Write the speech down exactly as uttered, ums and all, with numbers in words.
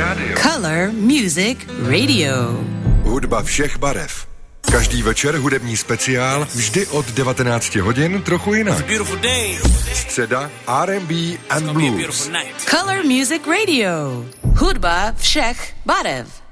rádio. Color Music Radio. Hudba všech barev. Každý večer hudební speciál, vždy od devatenáct hodin trochu jinak. Středa R and B and Blues. Color Music Radio. Hudba všech barev.